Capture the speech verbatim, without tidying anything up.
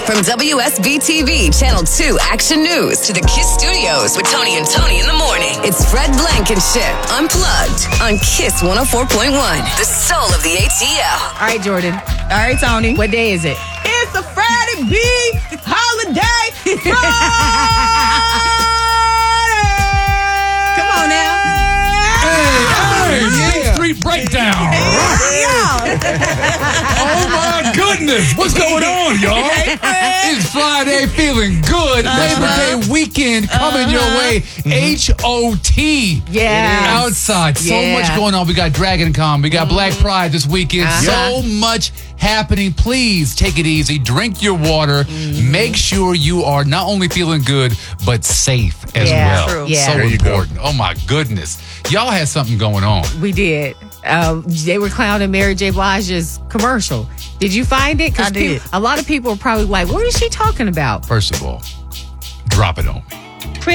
From W S B T V, Channel two Action News to the KISS Studios with Tony and Tony in the morning. It's Fred Blankenship, Unplugged, on KISS one oh four point one, the soul of the A T L. All right, Jordan. All right, Tony. What day is it? It's a Friday B holiday. Friday. Come on now. Hey, yeah. Street breakdown. Oh my goodness, what's going on, y'all? It's Friday, feeling good. Uh-huh. Labor Day weekend coming Uh-huh. your way. Mm-hmm. H O T. Yes. Outside. So Yeah. much going on. We got Dragon Con. We got Mm-hmm. Black Pride this weekend. Uh-huh. So much happening. Please take it easy. Drink your water. Mm-hmm. Make sure you are not only feeling good, but safe as Yeah, well. true. Yeah. So There you go. important. Oh my goodness. Y'all had something going on. We did. Um, they were clowning Mary J. Blige's commercial. Did you find it? 'Cause I did. peop- a lot of people are probably like, what is she talking about? First of all, drop it on me.